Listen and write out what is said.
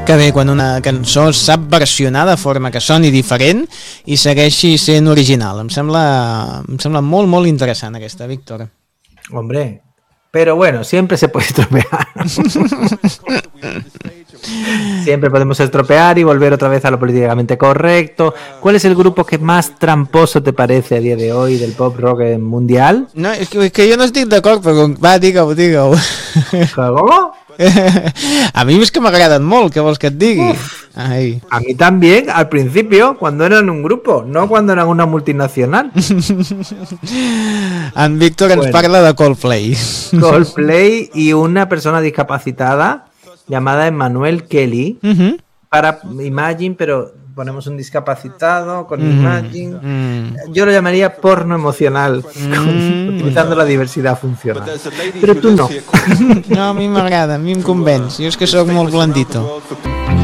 Que bé quan una cançó sap versionar de forma que soni diferent i segueixi sent original. Em sembla molt, molt interessant aquesta, Víctor. Hombre, pero bueno, siempre se puede estropear. Siempre podemos estropear y volver otra vez a lo políticamente correcto. ¿Cuál es el grupo que más tramposo te parece a día de hoy del pop rock mundial? No, és que jo no estic d'acord, però va, digue-ho. ¿Cómo? A mí es que m'agraden molt, què vols que et digui? Ai. A mí también, al principio, cuando eran un grupo, no cuando eran una multinacional. En Víctor ens parla de Coldplay. Coldplay y una persona discapacitada llamada Emmanuel Kelly para Imagine, pero ponemos un discapacitado con Imagine. Yo lo llamaría porno emocional, utilizando la diversidad funcional. Però tu no. No, a mi m'agrada, a mi em convenç. Jo és que sóc molt blandito.